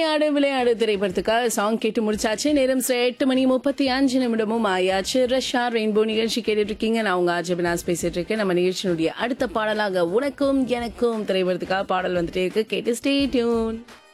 விளையாடு விளையாடு திரைப்படத்துக்காக சாங் கேட்டு முடிச்சாச்சு. நேரம் 8:35 ஆயாச்சு. ரஷ்யா ரெயின்போ நிகழ்ச்சி கேட்டுட்டு இருக்கீங்க. நான் உங்க ஆஜபினாஸ் பேசிட்டு இருக்கேன். நம்ம நிகழ்ச்சியினுடைய அடுத்த பாடலாக உனக்கும் எனக்கும் திரைப்படத்துக்காக பாடல் வந்துட்டே இருக்கு. கேட்டு ஸ்டே டியூன்.